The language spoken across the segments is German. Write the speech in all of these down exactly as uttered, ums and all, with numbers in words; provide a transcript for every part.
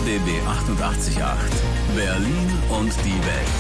B B achtundachtzig Komma acht. Berlin und die Welt.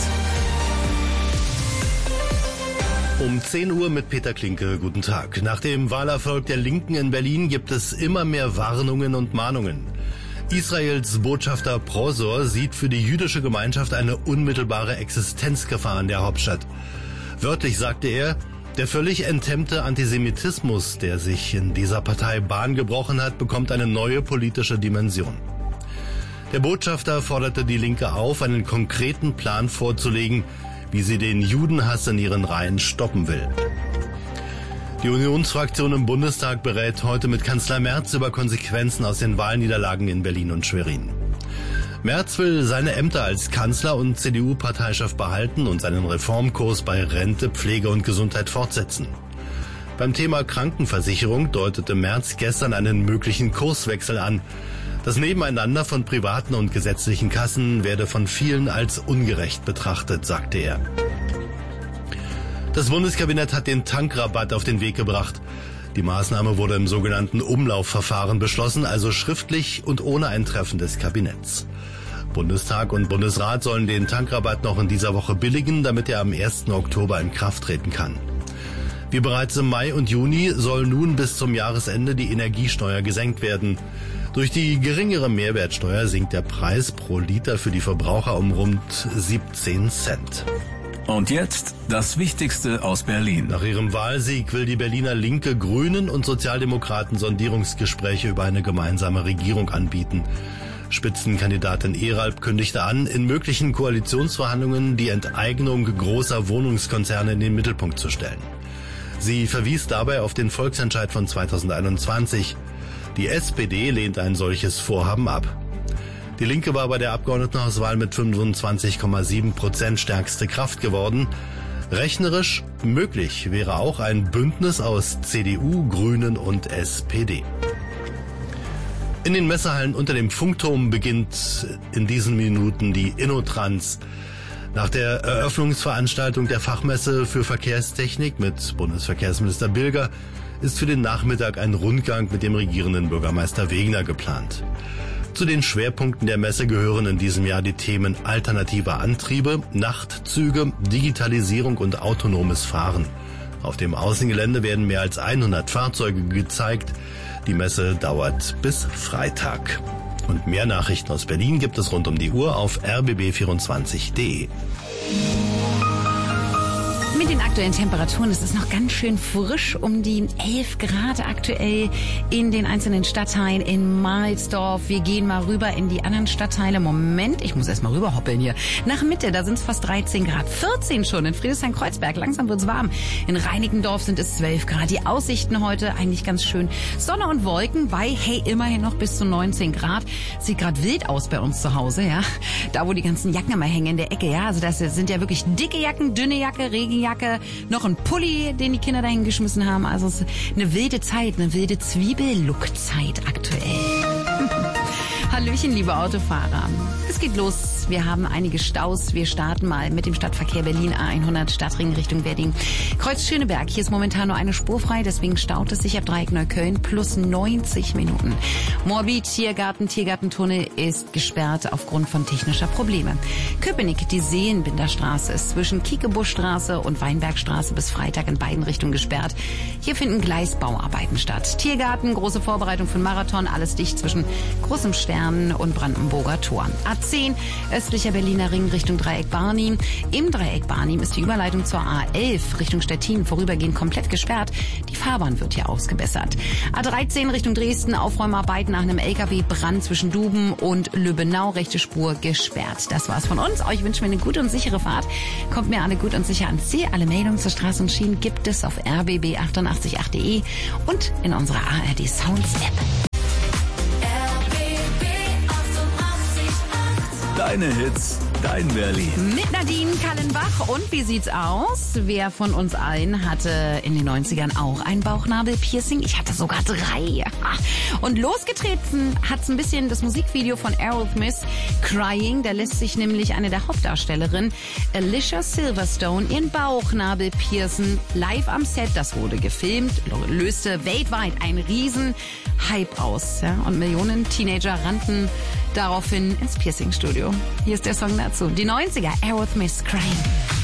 Um zehn Uhr mit Peter Klinke. Guten Tag. Nach dem Wahlerfolg der Linken in Berlin gibt es immer mehr Warnungen und Mahnungen. Israels Botschafter Prosor sieht für die jüdische Gemeinschaft eine unmittelbare Existenzgefahr in der Hauptstadt. Wörtlich sagte er, der völlig enthemmte Antisemitismus, der sich in dieser Partei Bahn gebrochen hat, bekommt eine neue politische Dimension. Der Botschafter forderte die Linke auf, einen konkreten Plan vorzulegen, wie sie den Judenhass in ihren Reihen stoppen will. Die Unionsfraktion im Bundestag berät heute mit Kanzler Merz über Konsequenzen aus den Wahlniederlagen in Berlin und Schwerin. Merz will seine Ämter als Kanzler und C D U-Parteichef behalten und seinen Reformkurs bei Rente, Pflege und Gesundheit fortsetzen. Beim Thema Krankenversicherung deutete Merz gestern einen möglichen Kurswechsel an. Das Nebeneinander von privaten und gesetzlichen Kassen werde von vielen als ungerecht betrachtet, sagte er. Das Bundeskabinett hat den Tankrabatt auf den Weg gebracht. Die Maßnahme wurde im sogenannten Umlaufverfahren beschlossen, also schriftlich und ohne ein Treffen des Kabinetts. Bundestag und Bundesrat sollen den Tankrabatt noch in dieser Woche billigen, damit er am ersten Oktober in Kraft treten kann. Wie bereits im Mai und Juni soll nun bis zum Jahresende die Energiesteuer gesenkt werden. Durch die geringere Mehrwertsteuer sinkt der Preis pro Liter für die Verbraucher um rund siebzehn Cent. Und jetzt das Wichtigste aus Berlin. Nach ihrem Wahlsieg will die Berliner Linke, Grünen und Sozialdemokraten Sondierungsgespräche über eine gemeinsame Regierung anbieten. Spitzenkandidatin Eralb kündigte an, in möglichen Koalitionsverhandlungen die Enteignung großer Wohnungskonzerne in den Mittelpunkt zu stellen. Sie verwies dabei auf den Volksentscheid von zweitausendeinundzwanzig. Die S P D lehnt ein solches Vorhaben ab. Die Linke war bei der Abgeordnetenhauswahl mit fünfundzwanzig Komma sieben Prozent stärkste Kraft geworden. Rechnerisch möglich wäre auch ein Bündnis aus C D U, Grünen und S P D. In den Messehallen unter dem Funkturm beginnt in diesen Minuten die InnoTrans. Nach der Eröffnungsveranstaltung der Fachmesse für Verkehrstechnik mit Bundesverkehrsminister Bilger ist für den Nachmittag ein Rundgang mit dem regierenden Bürgermeister Wegner geplant. Zu den Schwerpunkten der Messe gehören in diesem Jahr die Themen alternative Antriebe, Nachtzüge, Digitalisierung und autonomes Fahren. Auf dem Außengelände werden mehr als hundert Fahrzeuge gezeigt. Die Messe dauert bis Freitag. Und mehr Nachrichten aus Berlin gibt es rund um die Uhr auf r b b vierundzwanzig punkt d e. Mit den aktuellen Temperaturen ist es noch ganz schön frisch, um die elf Grad aktuell in den einzelnen Stadtteilen in Mahlsdorf. Wir gehen mal rüber in die anderen Stadtteile. Moment, ich muss erst mal rüberhoppeln hier. Nach Mitte, da sind es fast dreizehn Grad, vierzehn schon in Friedrichshain-Kreuzberg. Langsam wird's warm. In Reinickendorf sind es zwölf Grad. Die Aussichten heute eigentlich ganz schön. Sonne und Wolken bei, hey, immerhin noch bis zu neunzehn Grad. Sieht gerade wild aus bei uns zu Hause, ja. Da, wo die ganzen Jacken immer hängen in der Ecke, ja. Also das sind ja wirklich dicke Jacken, dünne Jacke, Regenjacke. Noch ein Pulli, den die Kinder dahin geschmissen haben. Also es ist eine wilde Zeit, eine wilde Zwiebellook-Zeit aktuell. Hallöchen, liebe Autofahrer. Es geht los. Wir haben einige Staus. Wir starten mal mit dem Stadtverkehr Berlin A hundert Stadtring Richtung Wedding. Kreuz Schöneberg. Hier ist momentan nur eine Spur frei. Deswegen staut es sich ab Dreieck Neukölln plus neunzig Minuten. Moabit, Tiergarten, Tiergartentunnel ist gesperrt aufgrund von technischer Probleme. Köpenick, die Seelenbinderstraße ist zwischen Kiekebuschstraße und Weinbergstraße bis Freitag in beiden Richtungen gesperrt. Hier finden Gleisbauarbeiten statt. Tiergarten, große Vorbereitung für den Marathon. Alles dicht zwischen Großem Stern und Brandenburger Tor. A zehn, östlicher Berliner Ring Richtung Dreieck Barnim. Im Dreieck Barnim ist die Überleitung zur A elf Richtung Stettin vorübergehend komplett gesperrt. Die Fahrbahn wird hier ausgebessert. A dreizehn Richtung Dresden, Aufräumarbeiten nach einem L K W-Brand zwischen Duben und Lübbenau, rechte Spur gesperrt. Das war's von uns. Euch wünschen wir eine gute und sichere Fahrt. Kommt mir alle gut und sicher ans Ziel. Alle Meldungen zur Straße und Schienen gibt es auf r b b achtundachtzig punkt acht punkt d e und in unserer A R D Sounds App. Deine Hits, dein Berlin. Mit Nadine Kallenbach. Und wie sieht's aus? Wer von uns allen hatte in den neunzigern auch ein Bauchnabelpiercing? Ich hatte sogar drei. Und losgetreten hat's ein bisschen das Musikvideo von Aerosmith, Crying. Da lässt sich nämlich eine der Hauptdarstellerinnen, Alicia Silverstone, ihren Bauchnabel piercen. Live am Set, das wurde gefilmt, löste weltweit einen riesen Hype aus. Ja? Und Millionen Teenager rannten daraufhin ins Piercing-Studio. Hier ist der Song dazu. Die neunziger, Aerosmith, Crying.